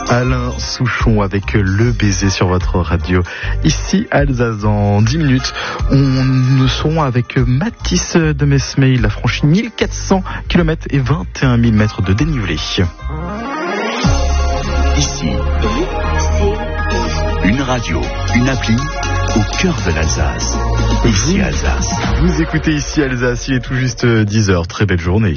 Alain Souchon avec Le Baiser sur votre radio. Ici, Alsace, dans 10 minutes, on sera avec Mathis de Mesme. Il a franchi 1400 km et 21 000 mètres de dénivelé. Ici, une radio, une appli au cœur de l'Alsace. Ici, Alsace. Vous écoutez Ici, Alsace. Il est tout juste 10h. Très belle journée.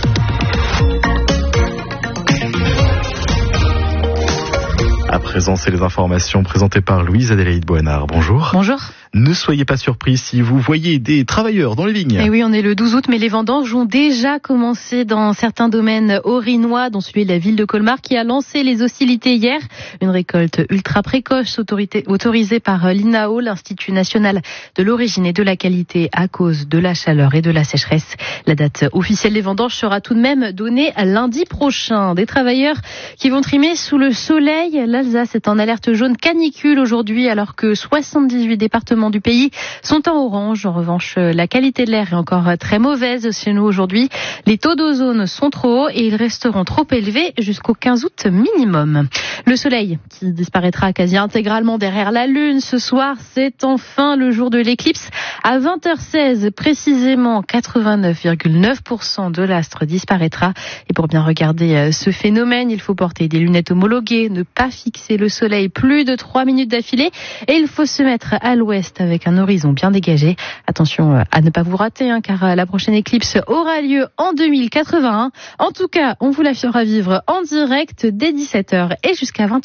À présent, c'est les informations présentées par Louise Adélaïde Boinard. Bonjour. Bonjour. Ne soyez pas surpris si vous voyez des travailleurs dans les vignes. Et oui, on est le 12 août, mais les vendanges ont déjà commencé dans certains domaines haut-rhinois, dont celui de la ville de Colmar, qui a lancé les hostilités hier. Une récolte ultra précoce autorisée par l'INAO, l'Institut national de l'origine et de la qualité, à cause de la chaleur et de la sécheresse. La date officielle des vendanges sera tout de même donnée lundi prochain. Des travailleurs qui vont trimer sous le soleil. L'Alsace est en alerte jaune canicule aujourd'hui, alors que 78 départements du pays sont en orange. En revanche, la qualité de l'air est encore très mauvaise chez nous aujourd'hui. Les taux d'ozone sont trop hauts et ils resteront trop élevés jusqu'au 15 août minimum. Le soleil qui disparaîtra quasi intégralement derrière la lune ce soir, c'est enfin le jour de l'éclipse. À 20h16, précisément 89,9% de l'astre disparaîtra. Et pour bien regarder ce phénomène, il faut porter des lunettes homologuées, ne pas fixer le soleil plus de 3 minutes d'affilée et il faut se mettre à l'ouest avec un horizon bien dégagé. Attention à ne pas vous rater, car la prochaine éclipse aura lieu en 2081. En tout cas, on vous la fera vivre en direct dès 17h et jusqu'à 20h.